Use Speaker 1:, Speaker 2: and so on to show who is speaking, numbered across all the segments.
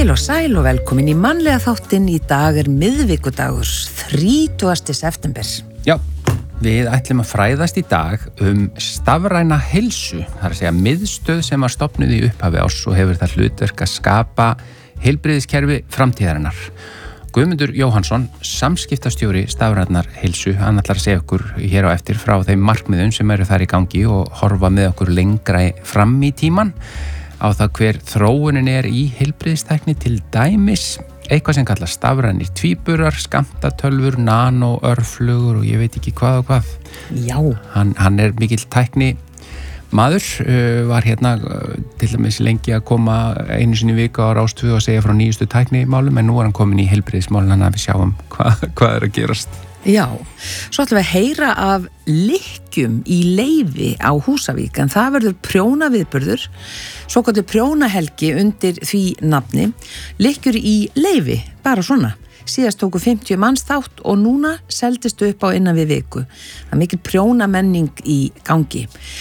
Speaker 1: Heil og sæl og velkomin í mannlega þáttinn. Í dag miðvikudagur, 30. september.
Speaker 2: Já, við ætlum að fræðast í dag stafræna heilsu. Það er að segja miðstöð sem var stofnuð í upphafi árs og hefur það hlutverk að skapa heilbrigðiskerfi framtíðarinnar. Guðmundur Jóhannsson, samskiptastjóri stafrænar heilsu, hann ætlar að segja okkur hér á eftir frá þeim markmiðum sem eru þar í gangi og horfa með okkur lengra fram í tíman á það hver þróunin í heilbrigðistækni, til dæmis eitthvað sem kallast stafrænir tvíburar, skammtatölvur, nano, örflugur og ég veit ekki hvað og hvað.
Speaker 1: Já.
Speaker 2: Hann mikill tækni maður, var hérna til dæmis lengi að koma einu sinni í viku á Rás 2 og segja frá nýjustu tæknimálum, en nú hann komin í heilbrigðismálum, þannig að við sjáum hvað að gerast.
Speaker 1: Já, svo ætlum við að heyra af lykkjum í Leifi á Húsavík, en það verður prjónaviðburður, svokölluð prjónahelgi undir því nafni, lykkjur í Leifi, bara svona. Síðast tóku 50 manns þátt og núna seldist upp á innan við viku. Það mikil prjónamenning í gangi.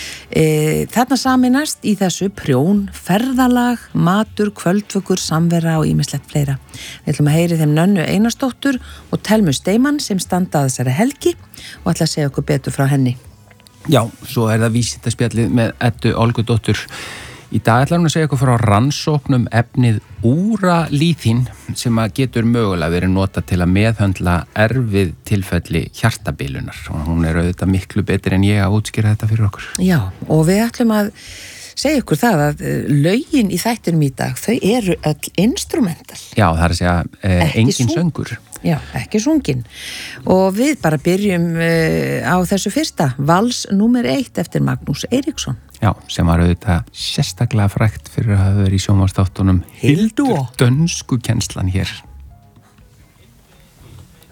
Speaker 1: Þarna saminast í þessu prjón, ferðalag, matur, kvöldvökur, samvera og ýmislegt fleira. Við ætlum að heyri þeim Nönnu Einarsdóttur og Telmu Steimann sem standa að þessari helgi og ætla að segja okkur betur frá henni.
Speaker 2: Já, svo það vísindaspjallið með Eddu Olgudóttur. Í dag ætlar hún að segja okkur frá rannsóknum efnið úralíþín sem að getur mögulega verið notað til að meðhöndla erfið tilfelli hjartabilunar. Og hún auðvitað miklu betri en ég að útskýra þetta fyrir okkur.
Speaker 1: Já, og við ætlum að segja ykkur það að lögin í þættinum í dag, þau eru öll instrumental.
Speaker 2: Já, það er að segja engin söngur.
Speaker 1: Já, ekki sungin. Og við bara byrjum á þessu fyrsta, vals númer 1 eftir Magnús Eiríksson.
Speaker 2: Já, sem var auðvitað sérstaklega frægt fyrir að hafa verið í sjónvarpsþáttunum
Speaker 1: Hildur
Speaker 2: dönsku kennslan hér.